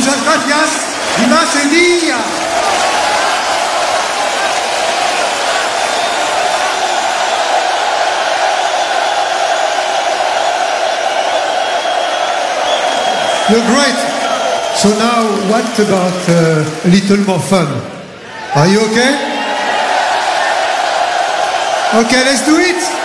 Muchas gracias y más el día. You're great. So now, what about a little more fun? Are you okay? Okay, let's do it.